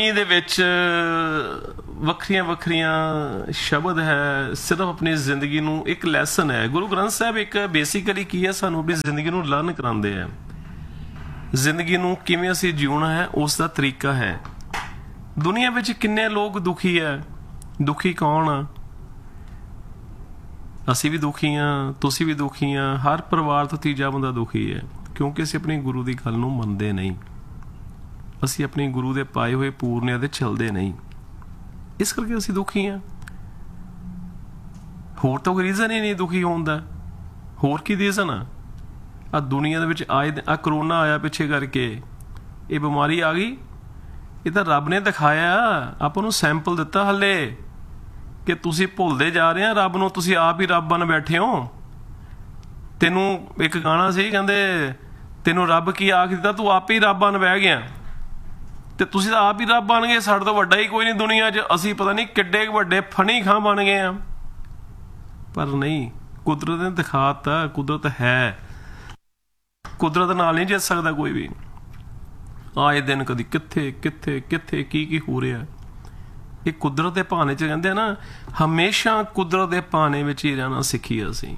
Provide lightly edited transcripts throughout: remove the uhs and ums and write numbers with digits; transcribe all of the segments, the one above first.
ਦੇ ਵਿੱਚ ਵੱਖਰੀਆਂ ਵੱਖਰੀਆਂ ਸ਼ਬਦ ਹੈ, ਸਿਰਫ ਆਪਣੀ ਜ਼ਿੰਦਗੀ ਨੂੰ ਇੱਕ ਲੈਸਨ ਹੈ। ਗੁਰੂ ਗ੍ਰੰਥ ਸਾਹਿਬ ਇੱਕ ਬੇਸਿਕਲੀ ਕੀ ਹੈ, ਸਾਨੂੰ ਆਪਣੀ ਜ਼ਿੰਦਗੀ ਨੂੰ ਲਰਨ ਕਰਾਉਂਦੇ ਆ। ਜ਼ਿੰਦਗੀ ਨੂੰ ਕਿਵੇਂ ਅਸੀਂ ਜਿਉਣਾ ਹੈ ਉਸ ਦਾ ਤਰੀਕਾ ਹੈ। ਦੁਨੀਆ ਵਿੱਚ ਕਿੰਨੇ ਲੋਕ ਦੁਖੀ ਹੈ, ਦੁਖੀ ਕੌਣ ਆ? ਅਸੀਂ ਵੀ ਦੁਖੀ ਹਾਂ, ਤੁਸੀਂ ਵੀ ਦੁਖੀ ਹਾਂ, ਹਰ ਪਰਿਵਾਰ ਤੋਂ ਤੀਜਾ ਬੰਦਾ ਦੁਖੀ ਹੈ, ਕਿਉਂਕਿ ਅਸੀਂ ਆਪਣੀ ਗੁਰੂ ਦੀ ਗੱਲ ਨੂੰ ਮੰਨਦੇ ਨਹੀਂ, ਅਸੀਂ ਆਪਣੀ ਗੁਰੂ ਦੇ ਪਾਏ ਹੋਏ ਪੂਰਨਿਆਂ ਦੇ ਚੱਲਦੇ ਨਹੀਂ, ਇਸ ਕਰਕੇ ਅਸੀਂ ਦੁਖੀ ਹਾਂ। ਹੋਰ ਤਾਂ ਕੋਈ ਰੀਜ਼ਨ ਹੀ ਨਹੀਂ ਦੁਖੀ ਹੋਣ ਦਾ। ਹੋਰ ਕੀ ਰੀਜ਼ਨ ਆ ਦੁਨੀਆ ਦੇ ਵਿੱਚ ਆਏ ਆ ਕਰੋਨਾ ਆਇਆ ਪਿੱਛੇ ਕਰਕੇ, ਇਹ ਬਿਮਾਰੀ ਆ ਗਈ, ਇਹ ਤਾਂ ਰੱਬ ਨੇ ਦਿਖਾਇਆ, ਆਪਾਂ ਨੂੰ ਸੈਂਪਲ ਦਿੱਤਾ ਹਲੇ ਕਿ ਤੁਸੀਂ ਭੁੱਲਦੇ ਜਾ ਰਹੇ ਆ ਰੱਬ ਨੂੰ, ਤੁਸੀਂ ਆਪ ਹੀ ਰੱਬ ਬਣ ਬੈਠੇ ਹੋ। ਤੈਨੂੰ ਇੱਕ ਗਾਣਾ ਸੀ, ਕਹਿੰਦੇ ਤੈਨੂੰ ਰੱਬ ਕੀ ਆਖ ਦਿੱਤਾ, ਤੂੰ ਆਪ ਹੀ ਰੱਬ ਬਣ ਬਹਿ ਗਿਆ, ਤੇ ਤੁਸੀਂ ਤਾਂ ਆਪ ਹੀ ਰੱਬ ਬਣ ਗਏ। ਸਾਡੇ ਤੋਂ ਵੱਡਾ ਹੀ ਕੋਈ ਨਹੀਂ ਦੁਨੀਆ 'ਚ, ਅਸੀਂ ਪਤਾ ਨਹੀਂ ਕਿੱਡੇ ਵੱਡੇ ਫਣੀ ਖਾਂ ਬਣ ਗਏ ਆ। ਪਰ ਨਹੀਂ, ਕੁਦਰਤ ਨੇ ਦਿਖਾਤਾ, ਕੁਦਰਤ ਹੈ, ਕੁਦਰਤ ਨਾਲ ਨਹੀਂ ਜਿੱਤ ਸਕਦਾ ਕੋਈ ਵੀ। ਆਏ ਦਿਨ ਕਦੀ ਕਿੱਥੇ ਕਿੱਥੇ ਕਿੱਥੇ ਕੀ ਹੋ ਰਿਹਾ। ਇਹ ਕੁਦਰਤ ਦੇ ਭਾਣੇ 'ਚ ਕਹਿੰਦੇ ਆ ਨਾ, ਹਮੇਸ਼ਾ ਕੁਦਰਤ ਦੇ ਭਾਣੇ ਵਿੱਚ ਹੀ ਰਹਿਣਾ ਸਿੱਖੀਏ ਅਸੀਂ,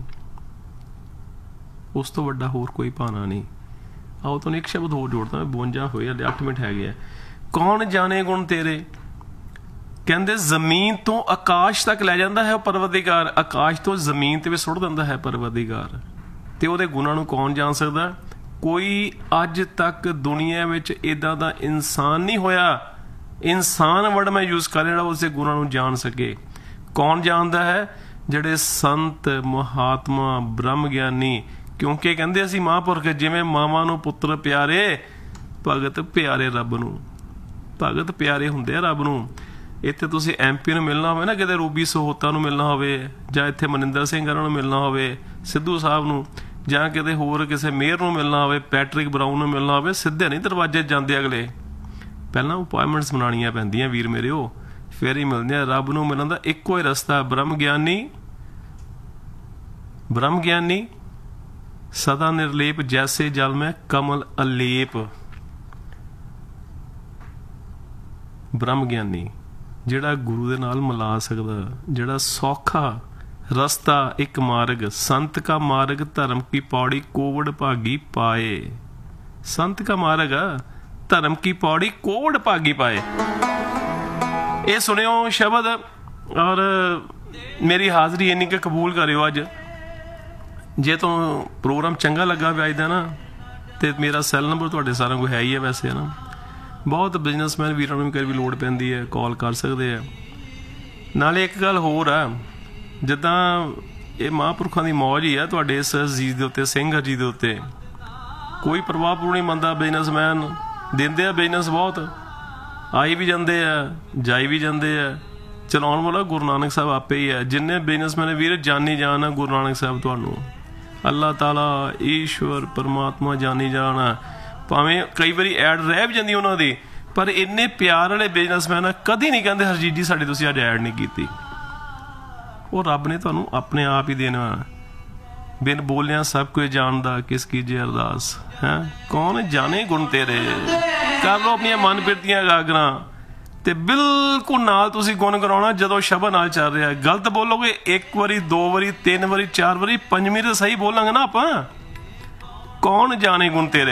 ਉਸ ਤੋਂ ਵੱਡਾ ਹੋਰ ਕੋਈ ਭਾਣਾ ਨਹੀਂ। ਆਓ ਤੁਹਾਨੂੰ ਇੱਕ ਸ਼ਬਦ ਹੋਰ ਜੋੜਦਾ, 52 ਹੋਏ ਹਲੇ 8 ਮਿੰਟ ਹੈਗੇ ਆ। ਕੌਣ ਜਾਣੇ ਗੁਣ ਤੇਰੇ, ਕਹਿੰਦੇ ਜ਼ਮੀਨ ਤੋਂ ਆਕਾਸ਼ ਤੱਕ ਲੈ ਜਾਂਦਾ ਹੈ ਉਹ ਪਰਵਰਦੀਗਾਰ, ਆਕਾਸ਼ ਤੋਂ ਜ਼ਮੀਨ ਤੇ ਵੀ ਸੁੱਟ ਦਿੰਦਾ ਹੈ ਪਰਵਰਦੀਗਾਰ, ਤੇ ਉਹਦੇ ਗੁਣਾਂ ਨੂੰ ਕੌਣ ਜਾਣ ਸਕਦਾ? ਕੋਈ ਅੱਜ ਤੱਕ ਦੁਨੀਆ ਵਿੱਚ ਏਦਾਂ ਦਾ ਇਨਸਾਨ ਨਹੀਂ ਹੋਇਆ, ਇਨਸਾਨ ਵਰਡ ਮੈਂ ਯੂਜ਼ ਕਰ ਰਿਹਾ, ਉਸਦੇ ਗੁਣਾਂ ਨੂੰ ਜਾਣ ਸਕੇ। ਕੌਣ ਜਾਣਦਾ ਹੈ? ਜਿਹੜੇ ਸੰਤ, ਮਹਾਤਮਾ, ਬ੍ਰਹਮ ਗਿਆਨੀ। ਕਿਉਂਕਿ ਕਹਿੰਦੇ ਅਸੀਂ ਮਹਾਂਪੁਰਖ, ਜਿਵੇਂ ਮਾਵਾਂ ਨੂੰ ਪੁੱਤਰ ਪਿਆਰੇ, ਭਗਤ ਪਿਆਰੇ ਰੱਬ ਨੂੰ, ਭਗਤ ਪਿਆਰੇ ਹੁੰਦੇ ਆ ਰੱਬ ਨੂੰ। ਇੱਥੇ ਤੁਸੀਂ MP ਨੂੰ ਮਿਲਣਾ ਹੋਵੇ ਨਾ, ਕਿਤੇ ਰੂਬੀ ਸਹੋਤਾ ਨੂੰ ਮਿਲਣਾ ਹੋਵੇ, ਜਾਂ ਇੱਥੇ ਮਨਿੰਦਰ ਸਿੰਘ ਨੂੰ ਮਿਲਣਾ ਹੋਵੇ, ਸਿੱਧੂ ਸਾਹਿਬ ਨੂੰ, ਜਾਂ ਕਿਤੇ ਹੋਰ ਕਿਸੇ ਮੇਅਰ ਨੂੰ ਮਿਲਣਾ ਹੋਵੇ, ਪੈਟਰਿਕ ਬਰਾਊਨ ਨੂੰ ਮਿਲਣਾ ਹੋਵੇ, ਸਿੱਧੇ ਨਹੀਂ ਦਰਵਾਜ਼ੇ ਜਾਂਦੇ ਅਗਲੇ, ਪਹਿਲਾਂ ਅਪਾਇੰਟਮੈਂਟਸ ਬਣਾਉਣੀਆਂ ਪੈਂਦੀਆਂ ਵੀਰ ਮੇਰੇ, ਉਹ ਫਿਰ ਹੀ ਮਿਲਦੇ ਆ। ਰੱਬ ਨੂੰ ਮਿਲਣ ਦਾ ਇੱਕੋ ਹੀ ਰਸਤਾ, ਬ੍ਰਹਮ ਗਿਆਨੀ, ਬ੍ਰਹਮ ਗਿਆਨੀ ਸਦਾ ਨਿਰਲੇਪ, ਜੈਸੇ ਜਲ ਮੈਂ ਕਮਲ ਅਲੇਪ। ਬ੍ਰਹਮ ਗਿਆਨੀ ਜਿਹੜਾ ਗੁਰੂ ਦੇ ਨਾਲ ਮਿਲਾ ਸਕਦਾ, ਜਿਹੜਾ ਸੌਖਾ ਰਸਤਾ, ਇੱਕ ਮਾਰਗ, ਸੰਤ ਕਾ ਮਾਰਗ ਧਰਮ ਕੀ ਪੌੜੀ, ਕੋਵੜ ਭਾਗੀ ਪਾਏ। ਸੰਤ ਕਾ ਮਾਰਗ ਧਰਮ ਕੀ ਪੌੜੀ, ਕੋਵੜ ਭਾਗੀ ਪਾਏ। ਇਹ ਸੁਣਿਓ ਸ਼ਬਦ, ਔਰ ਮੇਰੀ ਹਾਜ਼ਰੀ ਇੰਨੀ ਕਿ ਕਬੂਲ ਕਰਿਓ। ਅੱਜ ਜੇ ਤੁਹਾਨੂੰ ਪ੍ਰੋਗਰਾਮ ਚੰਗਾ ਲੱਗਾ ਵੀ ਅੱਜ ਦਾ ਨਾ, ਤੇ ਮੇਰਾ ਸੈੱਲ ਨੰਬਰ ਤੁਹਾਡੇ ਸਾਰਿਆਂ ਕੋਲ ਹੈ ਹੀ ਹੈ ਵੈਸੇ, ਹੈ ਨਾ। ਬਹੁਤ ਬਿਜ਼ਨਸਮੈਨ ਵੀਰਾਂ ਨੂੰ ਕਦੇ ਵੀ ਲੋੜ ਪੈਂਦੀ ਹੈ, ਕਾਲ ਕਰ ਸਕਦੇ ਆ। ਨਾਲੇ ਇੱਕ ਗੱਲ ਹੋਰ ਆ, ਜਿੱਦਾਂ ਇਹ ਮਹਾਂਪੁਰਖਾਂ ਦੀ ਮੌਜ ਹੀ ਆ ਤੁਹਾਡੇ ਇਸ ਅਜ਼ੀਜ਼ ਦੇ ਉੱਤੇ, ਸਿੰਘ ਜੀ ਦੇ ਉੱਤੇ, ਕੋਈ ਪ੍ਰਭਾਵ ਪੂਰ ਨਹੀਂ ਮੰਨਦਾ। ਬਿਜ਼ਨਸਮੈਨ ਦਿੰਦੇ ਆ ਬਿਜ਼ਨਸ ਬਹੁਤ, ਆਈ ਵੀ ਜਾਂਦੇ ਆ, ਜਾਈ ਵੀ ਜਾਂਦੇ ਆ, ਚਲਾਉਣ ਵਾਲਾ ਗੁਰੂ ਨਾਨਕ ਸਾਹਿਬ ਆਪੇ ਹੀ ਹੈ। ਜਿੰਨੇ ਬਿਜ਼ਨਸਮੈਨ ਵੀਰ ਜਾਨੀ ਜਾਣ ਆ ਗੁਰੂ ਨਾਨਕ ਸਾਹਿਬ, ਤੁਹਾਨੂੰ ਅੱਲਾਹ ਤਾਲਾ, ਈਸ਼ਵਰ ਪਰਮਾਤਮਾ ਜਾਨੀ ਜਾਣ। ਭਾਵੇਂ ਕਈ ਵਾਰੀ ਐਡ ਰਹਿ ਵੀ ਜਾਂਦੀ ਉਹਨਾਂ ਦੀ, ਪਰ ਇੰਨੇ ਪਿਆਰ ਵਾਲੇ ਬਿਜ਼ਨਸਮੈਨ ਕਦੀ ਨਹੀਂ ਕਹਿੰਦੇ ਹਰਜੀਤ ਜੀ ਸਾਡੀ ਤੁਸੀਂ ਅੱਜ ਐਡ ਨਹੀਂ ਕੀਤੀ। ਉਹ ਰੱਬ ਨੇ ਤੁਹਾਨੂੰ ਆਪਣੇ ਆਪ ਹੀ ਦੇਣਾ। ਬਿਨ ਬੋਲਿਆ ਸਭ ਕੁਝ ਜਾਣਦਾ, ਕਿਸ ਕੀਜੇ ਅਰਦਾਸ ਹੈ, ਕੌਣ ਜਾਣੇ ਗੁਣ ਤੇਰੇ। ਕਰ ਲਓ ਆਪਣੀਆਂ ਮਨ ਪਿਰਤੀਆਂ ਗਾਗਰਾਂ, ਤੇ ਬਿਲਕੁਲ ਨਾਲ ਤੁਸੀਂ ਗੁਣ ਕਰਾਉਣਾ ਜਦੋਂ ਸ਼ਬਦ ਨਾਲ ਚੱਲ ਰਿਹਾ। ਗਲਤ ਬੋਲੋਗੇ ਇੱਕ ਵਾਰੀ, 2 ਵਾਰੀ, 3 ਵਾਰੀ, 4 ਵਾਰੀ, 5ਵੀਂ ਤਾਂ ਸਹੀ ਬੋਲਾਂਗੇ ਨਾ ਆਪਾਂ। ਕੌਣ ਜਾਣੇ ਗੁਣ ਤੇਰੇ।